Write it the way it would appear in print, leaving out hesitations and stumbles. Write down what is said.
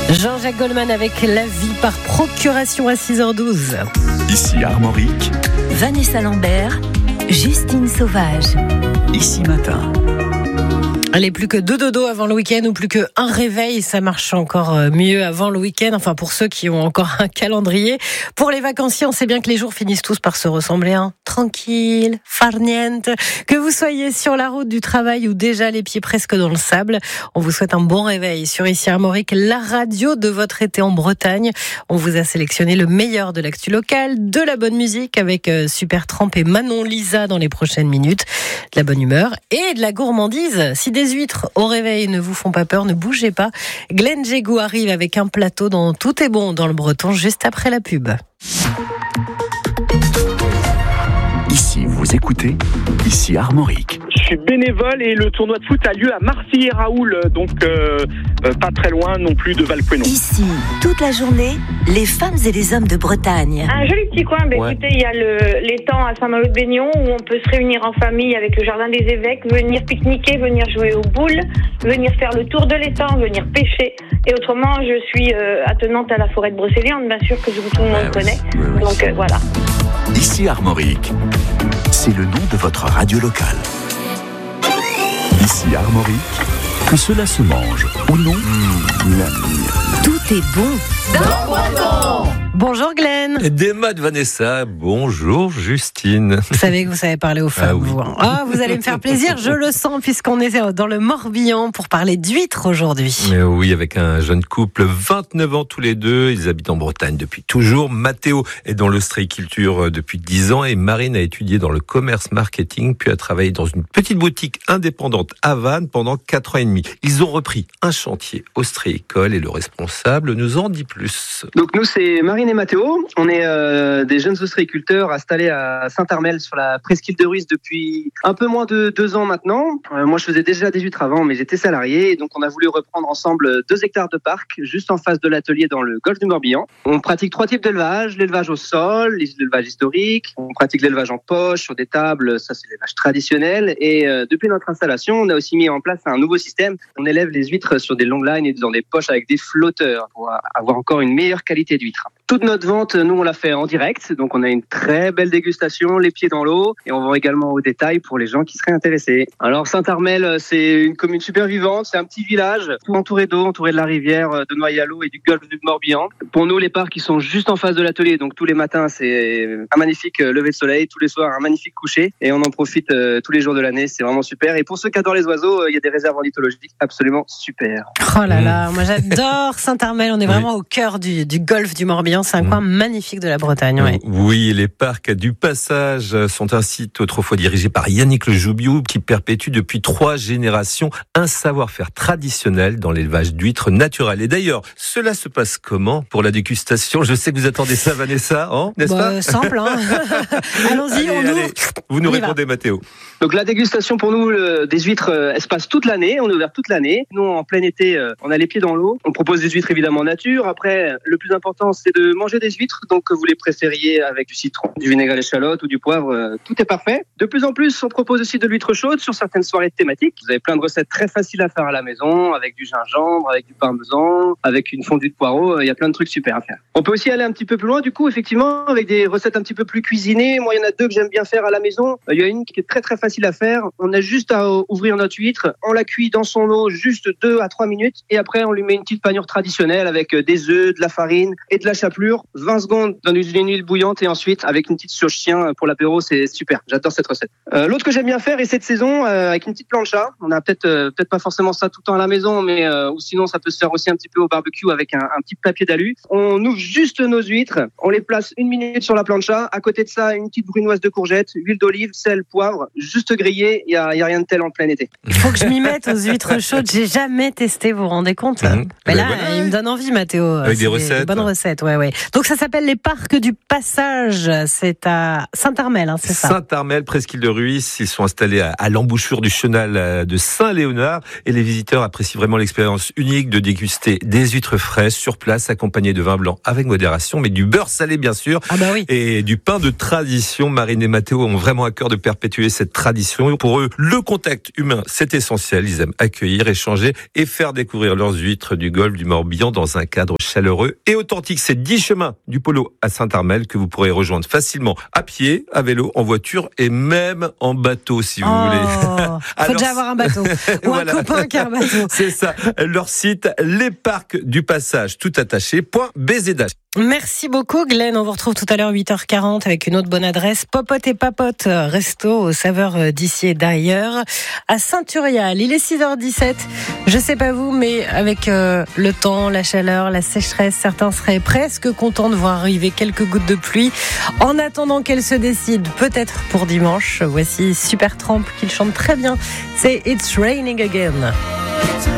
Jean-Jacques Goldman avec La vie par procuration à 6h12. Ici Armorique. Vanessa Lambert, Justine Sauvage. Ici Matin. Allez, plus que 2 dodos avant le week-end ou plus que 1 réveil, ça marche encore mieux avant le week-end. Enfin, pour ceux qui ont encore un calendrier. Pour les vacanciers, on sait bien que les jours finissent tous par se ressembler. Tranquille, farniente. Que vous soyez sur la route du travail ou déjà les pieds presque dans le sable, on vous souhaite un bon réveil sur Ici Armorique, la radio de votre été en Bretagne. On vous a sélectionné le meilleur de l'actu locale, de la bonne musique avec Supertramp et Manon Lisa dans les prochaines minutes, de la bonne humeur et de la gourmandise. Si des huîtres au réveil ne vous font pas peur, ne bougez pas. Glenn Jégou arrive avec un plateau dont tout est bon dans le breton juste après la pub. Ici, vous écoutez, Ici Armorique. Je suis bénévole et le tournoi de foot a lieu à Marcilly-et-Raoul, donc pas très loin non plus de Valquénon. Ici, toute la journée, les femmes et les hommes de Bretagne. Un joli petit coin, écoutez, il y a l'étang à Saint-Malo-de-Baignon où on peut se réunir en famille avec le jardin des évêques, venir pique-niquer, venir jouer aux boules, venir faire le tour de l'étang, venir pêcher. Et autrement, je suis attenante à la forêt de Brocéliande, bien sûr que tout le monde connaît. Oui. Donc voilà. Ici Armorique. C'est le nom de votre radio locale. Ici Armorique. Que cela se mange ou non, Tout est bon. Bonjour Glenn. Des maths Vanessa, bonjour Justine. Vous savez que vous savez parler aux femmes, oui. vous. Vous allez me faire plaisir, je le sens, puisqu'on est dans le Morbihan pour parler d'huîtres aujourd'hui. Oui, avec un jeune couple, 29 ans tous les deux. Ils habitent en Bretagne depuis toujours. Mathéo est dans l'ostréiculture depuis 10 ans et Marine a étudié dans le commerce marketing, puis a travaillé dans une petite boutique indépendante à Vannes pendant 4 ans et demi. Ils ont repris un chantier ostréicole et le responsable nous en dit plus. Donc nous, c'est Marine et Mathéo. On est des jeunes ostréiculteurs installés à Saint-Armel sur la presqu'île de Ruisse depuis un peu moins de 2 ans maintenant. Moi, je faisais déjà des huîtres avant, mais j'étais salarié. Et donc, on a voulu reprendre ensemble 2 hectares de parc juste en face de l'atelier dans le golfe du Morbihan. On pratique 3 types d'élevage. L'élevage au sol, l'élevage historique. On pratique l'élevage en poche, sur des tables. Ça, c'est l'élevage traditionnel. Et depuis notre installation, on a aussi mis en place un nouveau système. On élève les huîtres sur des long lines et dans des poches avec des flotteurs pour avoir encore une meilleure qualité d'huître. Toute notre vente, nous, on l'a fait en direct. Donc, on a une très belle dégustation, les pieds dans l'eau. Et on vend également au détail pour les gens qui seraient intéressés. Alors, Saint-Armel, c'est une commune super vivante. C'est un petit village, tout entouré d'eau, entouré de la rivière de Noyalo et du golfe du Morbihan. Pour nous, les parcs, ils sont juste en face de l'atelier. Donc, tous les matins, c'est un magnifique lever de soleil. Tous les soirs, un magnifique coucher. Et on en profite tous les jours de l'année. C'est vraiment super. Et pour ceux qui adorent les oiseaux, il y a des réserves ornithologiques absolument super. Oh là là, moi j'adore Saint-Armel. On est vraiment au cœur du golfe du Morbihan. C'est un coin magnifique de la Bretagne. Ouais. Oui, les parcs du Passage sont un site autrefois dirigé par Yannick Le Joubiou qui perpétue depuis 3 générations un savoir-faire traditionnel dans l'élevage d'huîtres naturelles. Et d'ailleurs, cela se passe comment pour la dégustation? Je sais que vous attendez ça, Vanessa, n'est-ce pas? Simple, Allons-y, allez, vous nous répondez, Mathéo. Donc la dégustation pour nous des huîtres, elle se passe toute l'année, on est ouvert toute l'année. Nous en plein été, on a les pieds dans l'eau. On propose des huîtres évidemment nature. Après, le plus important c'est de manger des huîtres, donc que vous les préfériez avec du citron, du vinaigre à l'échalote ou du poivre, tout est parfait. De plus en plus, on propose aussi de l'huître chaude sur certaines soirées thématiques. Vous avez plein de recettes très faciles à faire à la maison, avec du gingembre, avec du parmesan, avec une fondue de poireaux, il y a plein de trucs super à faire. On peut aussi aller un petit peu plus loin du coup, effectivement, avec des recettes un petit peu plus cuisinées. Moi, il y en a 2 que j'aime bien faire à la maison. Il y a une qui est très très facile à faire. On a juste à ouvrir notre huître, on la cuit dans son eau juste 2 à 3 minutes et après on lui met une petite panure traditionnelle avec des œufs, de la farine et de la chapelure. 20 secondes dans une huile bouillante et ensuite avec une petite sauce chien pour l'apéro, c'est super. J'adore cette recette. L'autre que j'aime bien faire et cette saison avec une petite plancha. On a peut-être pas forcément ça tout le temps à la maison, mais ou sinon ça peut se faire aussi un petit peu au barbecue avec un petit papier d'alu. On ouvre juste nos huîtres, on les place 1 minute sur la plancha. À côté de ça, une petite brunoise de courgettes, huile d'olive, sel, poivre, juste grillé. Il y a rien de tel en plein été. Il faut que je m'y mette aux huîtres chaudes. J'ai jamais testé, vous vous rendez compte? Mais là, il me donne envie, Mathéo. Avec des recettes. Bonnes recettes, ouais. Oui. Donc ça s'appelle les Parcs du Passage. C'est à Saint-Armel, c'est ça. Saint-Armel, presqu'île de Ruis. Ils sont installés à l'embouchure du chenal de Saint-Léonard. Et les visiteurs apprécient vraiment l'expérience unique de déguster des huîtres fraîches sur place, accompagnées de vin blanc avec modération, mais du beurre salé bien sûr. Ah bah oui. Et du pain de tradition. Marine et Mathéo ont vraiment à cœur de perpétuer cette tradition. Pour eux, le contact humain, c'est essentiel. Ils aiment accueillir, échanger et faire découvrir leurs huîtres du golfe du Morbihan dans un cadre chaleureux et authentique. C'est 10 chemins du Polo à Saint-Armel que vous pourrez rejoindre facilement à pied, à vélo, en voiture et même en bateau si vous voulez. Faut déjà avoir un bateau ou voilà. un copain qui a un bateau. C'est ça. Leur site, les Parcs du Passage, tout attaché, .bzh. Merci beaucoup Glenn, on vous retrouve tout à l'heure 8h40 avec une autre bonne adresse, Popote et Papote, resto aux saveurs d'ici et d'ailleurs, à Saint-Urial. Il est 6h17, je sais pas vous, mais avec le temps, la chaleur, la sécheresse, certains seraient presque contents de voir arriver quelques gouttes de pluie. En attendant qu'elles se décident, peut-être pour dimanche, voici Supertramp qu'il chante très bien, c'est It's Raining Again.